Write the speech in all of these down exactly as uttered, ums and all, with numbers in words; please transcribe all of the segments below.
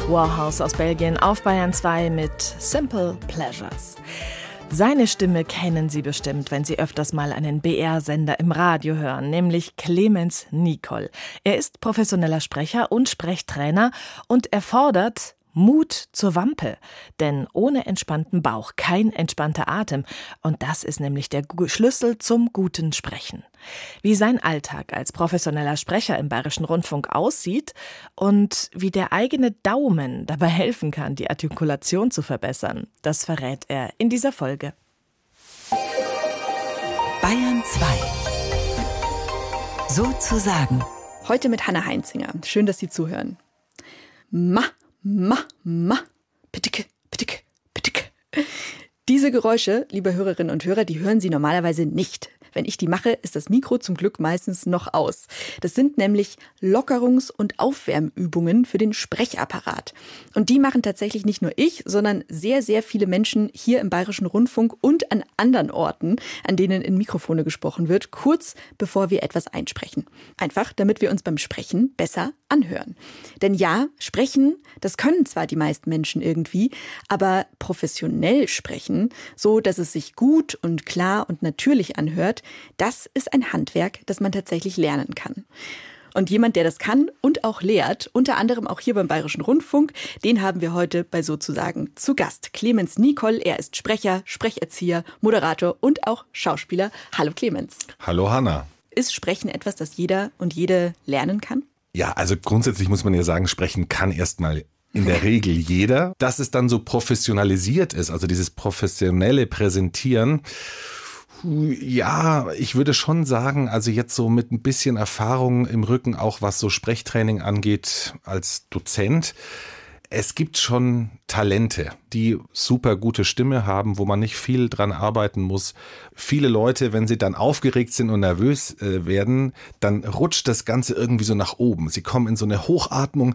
Warhouse aus Belgien auf Bayern zwei mit Simple Pleasures. Seine Stimme kennen Sie bestimmt, wenn Sie öfters mal einen B R-Sender im Radio hören, nämlich Clemens Nicol. Er ist professioneller Sprecher und Sprechtrainer und er fordert Mut zur Wampe, denn ohne entspannten Bauch kein entspannter Atem und das ist nämlich der Schlüssel zum guten Sprechen. Wie sein Alltag als professioneller Sprecher im Bayerischen Rundfunk aussieht und wie der eigene Daumen dabei helfen kann, die Artikulation zu verbessern, das verrät er in dieser Folge. Bayern zwei. Sozusagen. Heute mit Hanna Heinzinger. Schön, dass Sie zuhören. Ma. Ma, ma, pittike, pittike, pittike. Diese Geräusche, liebe Hörerinnen und Hörer, die hören Sie normalerweise nicht. Wenn ich die mache, ist das Mikro zum Glück meistens noch aus. Das sind nämlich Lockerungs- und Aufwärmübungen für den Sprechapparat. Und die machen tatsächlich nicht nur ich, sondern sehr, sehr viele Menschen hier im Bayerischen Rundfunk und an anderen Orten, an denen in Mikrofone gesprochen wird, kurz bevor wir etwas einsprechen. Einfach, damit wir uns beim Sprechen besser anhören. Denn ja, sprechen, das können zwar die meisten Menschen irgendwie, aber professionell sprechen, so dass es sich gut und klar und natürlich anhört, das ist ein Handwerk, das man tatsächlich lernen kann. Und jemand, der das kann und auch lehrt, unter anderem auch hier beim Bayerischen Rundfunk, den haben wir heute bei Sozusagen zu Gast. Clemens Nicol, er ist Sprecher, Sprecherzieher, Moderator und auch Schauspieler. Hallo Clemens. Hallo Hanna. Ist Sprechen etwas, das jeder und jede lernen kann? Ja, also grundsätzlich muss man ja sagen, sprechen kann erstmal in der Regel jeder. Dass es dann so professionalisiert ist, also dieses professionelle Präsentieren, ja, ich würde schon sagen, also jetzt so mit ein bisschen Erfahrung im Rücken, auch was so Sprechtraining angeht als Dozent, es gibt schon Talente, die super gute Stimme haben, wo man nicht viel dran arbeiten muss. Viele Leute, wenn sie dann aufgeregt sind und nervös äh, werden, dann rutscht das Ganze irgendwie so nach oben. Sie kommen in so eine Hochatmung.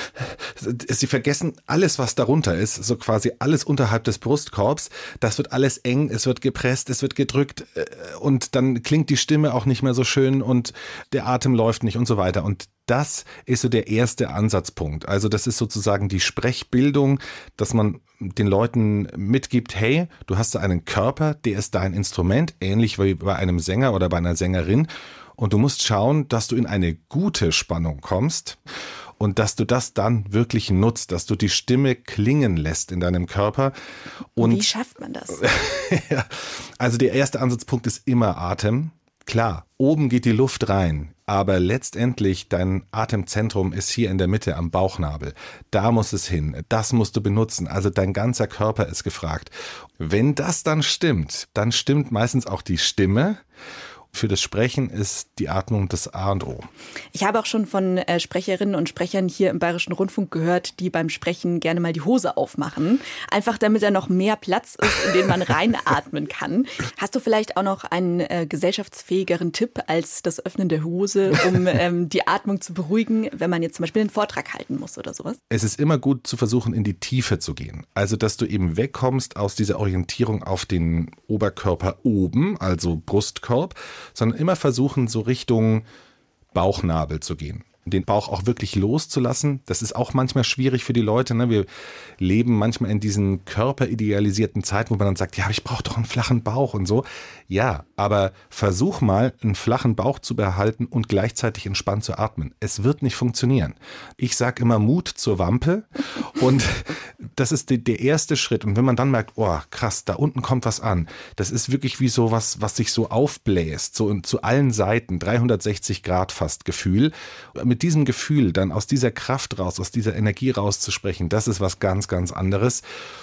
Sie vergessen alles, was darunter ist, so quasi alles unterhalb des Brustkorbs. Das wird alles eng, es wird gepresst, es wird gedrückt äh, und dann klingt die Stimme auch nicht mehr so schön und der Atem läuft nicht und so weiter. Und das ist so der erste Ansatzpunkt. Also das ist sozusagen die Sprechbildung, dass man den Leuten mitgibt, hey, du hast da einen Körper, der ist dein Instrument, ähnlich wie bei einem Sänger oder bei einer Sängerin. Und du musst schauen, dass du in eine gute Spannung kommst und dass du das dann wirklich nutzt, dass du die Stimme klingen lässt in deinem Körper. Und wie schafft man das? Ja, also der erste Ansatzpunkt ist immer Atem. Klar, oben geht die Luft rein, aber letztendlich dein Atemzentrum ist hier in der Mitte am Bauchnabel. Da muss es hin, das musst du benutzen, also dein ganzer Körper ist gefragt. Wenn das dann stimmt, dann stimmt meistens auch die Stimme. Für das Sprechen ist die Atmung das A und O. Ich habe auch schon von äh, Sprecherinnen und Sprechern hier im Bayerischen Rundfunk gehört, die beim Sprechen gerne mal die Hose aufmachen. Einfach damit da noch mehr Platz ist, in den man reinatmen kann. Hast du vielleicht auch noch einen äh, gesellschaftsfähigeren Tipp als das Öffnen der Hose, um ähm, die Atmung zu beruhigen, wenn man jetzt zum Beispiel einen Vortrag halten muss oder sowas? Es ist immer gut zu versuchen, in die Tiefe zu gehen. Also, dass du eben wegkommst aus dieser Orientierung auf den Oberkörper oben, also Brustkorb, sondern immer versuchen, so Richtung Bauchnabel zu gehen. Den Bauch auch wirklich loszulassen, das ist auch manchmal schwierig für die Leute. Ne? Wir leben manchmal in diesen körperidealisierten Zeiten, wo man dann sagt, ja, ich brauche doch einen flachen Bauch und so. Ja, aber versuch mal, einen flachen Bauch zu behalten und gleichzeitig entspannt zu atmen. Es wird nicht funktionieren. Ich sage immer Mut zur Wampe und das ist die, der erste Schritt. Und wenn man dann merkt, oh krass, da unten kommt was an, das ist wirklich wie so was, was sich so aufbläst, so zu allen Seiten, dreihundertsechzig Grad fast Gefühl. Mit diesem Gefühl dann aus dieser Kraft raus, aus dieser Energie rauszusprechen, das ist was ganz, ganz anderes.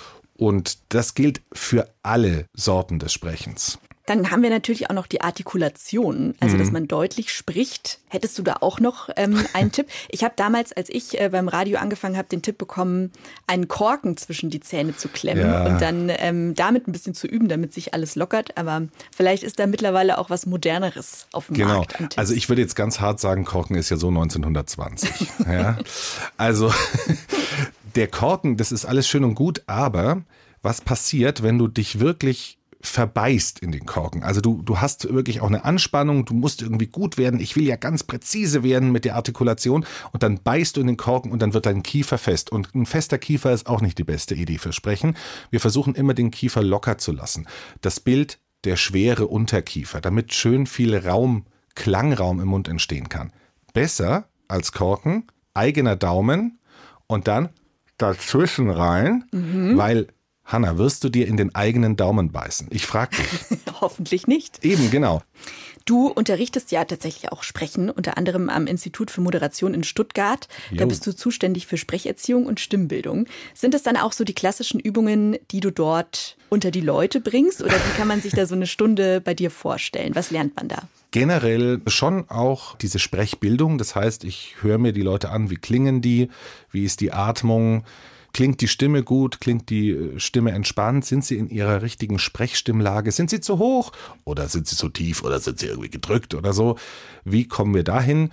Und das gilt für alle Sorten des Sprechens. Dann haben wir natürlich auch noch die Artikulation, also dass man deutlich spricht. Hättest du da auch noch ähm, einen Tipp? Ich habe damals, als ich äh, beim Radio angefangen habe, den Tipp bekommen, einen Korken zwischen die Zähne zu klemmen ja. und dann ähm, damit ein bisschen zu üben, damit sich alles lockert. Aber vielleicht ist da mittlerweile auch was Moderneres auf dem genau. Markt. Genau, also ich würde jetzt ganz hart sagen, Korken ist ja so neunzehnhundertzwanzig. ja? Also der Korken, das ist alles schön und gut, aber was passiert, wenn du dich wirklich verbeißt in den Korken. Also du, du hast wirklich auch eine Anspannung, du musst irgendwie gut werden. Ich will ja ganz präzise werden mit der Artikulation und dann beißt du in den Korken und dann wird dein Kiefer fest. Und ein fester Kiefer ist auch nicht die beste Idee für Sprechen. Wir versuchen immer den Kiefer locker zu lassen. Das Bild der schwere Unterkiefer, damit schön viel Raum, Klangraum im Mund entstehen kann. Besser als Korken, eigener Daumen und dann dazwischen rein, mhm. weil Hanna, wirst du dir in den eigenen Daumen beißen? Ich frage dich. Hoffentlich nicht. Eben, genau. Du unterrichtest ja tatsächlich auch Sprechen, unter anderem am Institut für Moderation in Stuttgart. Jo. Da bist du zuständig für Sprecherziehung und Stimmbildung. Sind das dann auch so die klassischen Übungen, die du dort unter die Leute bringst? Oder wie kann man sich da so eine Stunde bei dir vorstellen? Was lernt man da? Generell schon auch diese Sprechbildung. Das heißt, ich höre mir die Leute an, wie klingen die, wie ist die Atmung, klingt die Stimme gut, klingt die Stimme entspannt, sind sie in ihrer richtigen Sprechstimmlage, sind sie zu hoch oder sind sie zu tief oder sind sie irgendwie gedrückt oder so. Wie kommen wir dahin?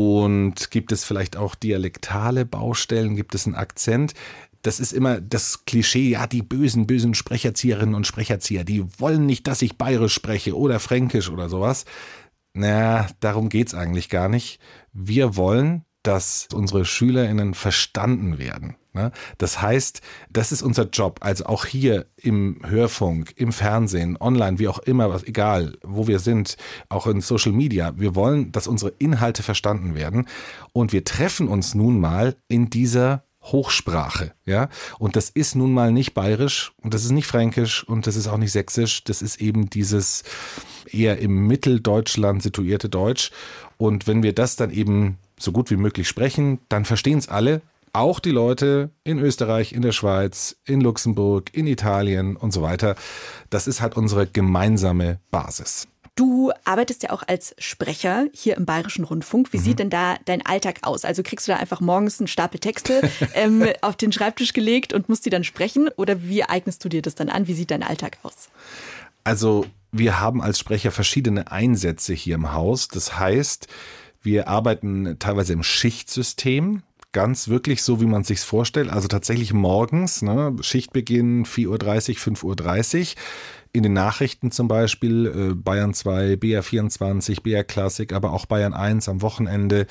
Und gibt es vielleicht auch dialektale Baustellen, gibt es einen Akzent? Das ist immer das Klischee, ja, die bösen, bösen Sprecherzieherinnen und Sprecherzieher, die wollen nicht, dass ich bayerisch spreche oder fränkisch oder sowas. Naja, darum geht's eigentlich gar nicht. Wir wollen, dass unsere SchülerInnen verstanden werden. Das heißt, das ist unser Job, also auch hier im Hörfunk, im Fernsehen, online, wie auch immer, egal wo wir sind, auch in Social Media. Wir wollen, dass unsere Inhalte verstanden werden und wir treffen uns nun mal in dieser Hochsprache, ja, und das ist nun mal nicht bayerisch und das ist nicht fränkisch und das ist auch nicht sächsisch, das ist eben dieses eher im Mitteldeutschland situierte Deutsch und wenn wir das dann eben so gut wie möglich sprechen, dann verstehen es alle, auch die Leute in Österreich, in der Schweiz, in Luxemburg, in Italien und so weiter. Das ist halt unsere gemeinsame Basis. Du arbeitest ja auch als Sprecher hier im Bayerischen Rundfunk. Wie mhm. sieht denn da dein Alltag aus? Also kriegst du da einfach morgens einen Stapel Texte ähm, auf den Schreibtisch gelegt und musst die dann sprechen? Oder wie eignest du dir das dann an? Wie sieht dein Alltag aus? Also wir haben als Sprecher verschiedene Einsätze hier im Haus. Das heißt, wir arbeiten teilweise im Schichtsystem. Ganz wirklich so, wie man es sich vorstellt. Also tatsächlich morgens, ne, Schichtbeginn vier Uhr dreißig, fünf Uhr dreißig. In den Nachrichten zum Beispiel äh, Bayern zwei, B R vierundzwanzig, B R Klassik, aber auch Bayern eins am Wochenende.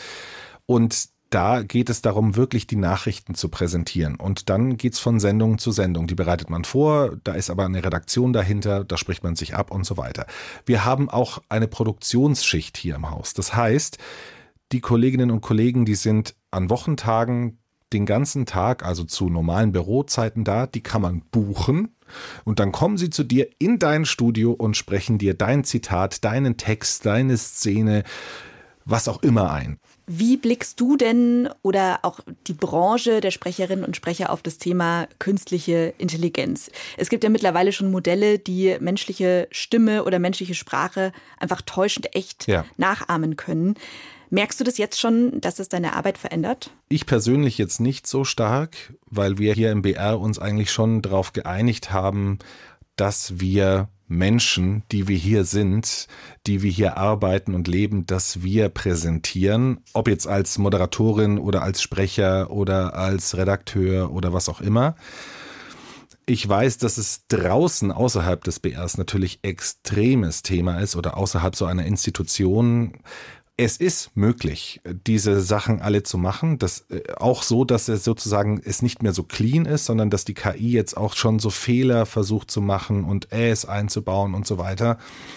Und da geht es darum, wirklich die Nachrichten zu präsentieren. Und dann geht's von Sendung zu Sendung. Die bereitet man vor, da ist aber eine Redaktion dahinter, da spricht man sich ab und so weiter. Wir haben auch eine Produktionsschicht hier im Haus. Das heißt, die Kolleginnen und Kollegen, die sind an Wochentagen den ganzen Tag, also zu normalen Bürozeiten da, die kann man buchen und dann kommen sie zu dir in dein Studio und sprechen dir dein Zitat, deinen Text, deine Szene, was auch immer ein. Wie blickst du denn oder auch die Branche der Sprecherinnen und Sprecher auf das Thema künstliche Intelligenz? Es gibt ja mittlerweile schon Modelle, die menschliche Stimme oder menschliche Sprache einfach täuschend echt ja. nachahmen können. Merkst du das jetzt schon, dass es deine Arbeit verändert? Ich persönlich jetzt nicht so stark, weil wir hier im B R uns eigentlich schon darauf geeinigt haben, dass wir Menschen, die wir hier sind, die wir hier arbeiten und leben, dass wir präsentieren, ob jetzt als Moderatorin oder als Sprecher oder als Redakteur oder was auch immer. Ich weiß, dass es draußen außerhalb des B Rs natürlich extremes Thema ist oder außerhalb so einer Institution. Es ist möglich, diese Sachen alle zu machen, das auch so, dass es sozusagen es nicht mehr so clean ist, sondern dass die K I jetzt auch schon so Fehler versucht zu machen und Äs einzubauen und so weiter.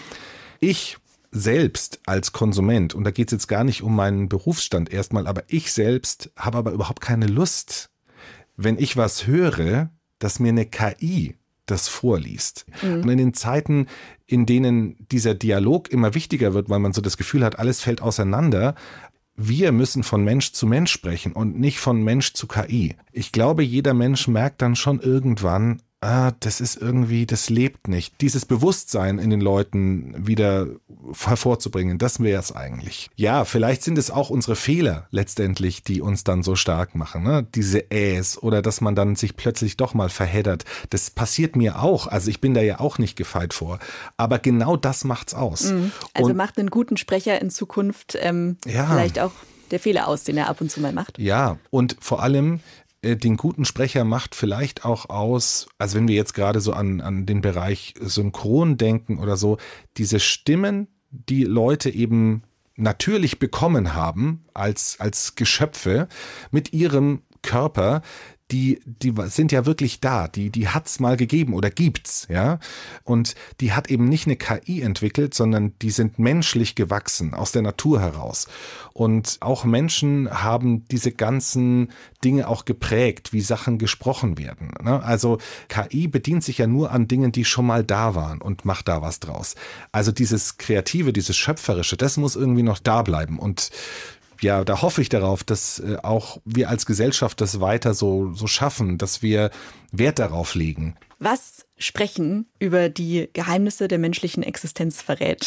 Ich selbst als Konsument, und da geht es jetzt gar nicht um meinen Berufsstand erstmal, aber ich selbst habe aber überhaupt keine Lust, wenn ich was höre, dass mir eine K I das vorliest. Mhm. Und in den Zeiten, in denen dieser Dialog immer wichtiger wird, weil man so das Gefühl hat, alles fällt auseinander, wir müssen von Mensch zu Mensch sprechen und nicht von Mensch zu K I. Ich glaube, jeder Mensch merkt dann schon irgendwann, ah, das ist irgendwie, das lebt nicht. Dieses Bewusstsein in den Leuten wieder hervorzubringen, das wäre es eigentlich. Ja, vielleicht sind es auch unsere Fehler letztendlich, die uns dann so stark machen, ne? Diese Äs oder dass man dann sich plötzlich doch mal verheddert. Das passiert mir auch. Also ich bin da ja auch nicht gefeit vor. Aber genau das macht's aus. Mhm. Also Und, macht einen guten Sprecher in Zukunft ähm, ja. vielleicht auch der Fehler aus, den er ab und zu mal macht. Ja, und vor allem, den guten Sprecher macht vielleicht auch aus, also wenn wir jetzt gerade so an, an den Bereich Synchron denken oder so, diese Stimmen, die Leute eben natürlich bekommen haben als, als Geschöpfe mit ihrem Körper, die, die sind ja wirklich da, die, die hat's mal gegeben oder gibt's, ja. Und die hat eben nicht eine K I entwickelt, sondern die sind menschlich gewachsen, aus der Natur heraus. Und auch Menschen haben diese ganzen Dinge auch geprägt, wie Sachen gesprochen werden, ne? Also K I bedient sich ja nur an Dingen, die schon mal da waren und macht da was draus. Also dieses Kreative, dieses Schöpferische, das muss irgendwie noch da bleiben. Und ja, da hoffe ich darauf, dass äh, auch wir als Gesellschaft das weiter so, so schaffen, dass wir Wert darauf legen. Was Sprechen über die Geheimnisse der menschlichen Existenz verrät.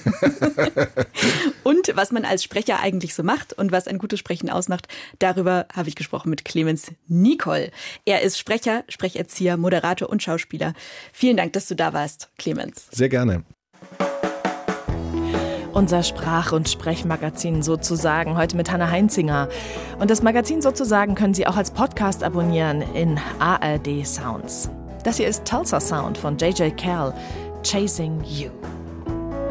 Und was man als Sprecher eigentlich so macht und was ein gutes Sprechen ausmacht, darüber habe ich gesprochen mit Clemens Nicol. Er ist Sprecher, Sprecherzieher, Moderator und Schauspieler. Vielen Dank, dass du da warst, Clemens. Sehr gerne. Unser Sprach- und Sprechmagazin sozusagen, heute mit Hannah Heinzinger. Und das Magazin sozusagen können Sie auch als Podcast abonnieren in A R D Sounds. Das hier ist Tulsa Sound von J J Cale, Chasing You.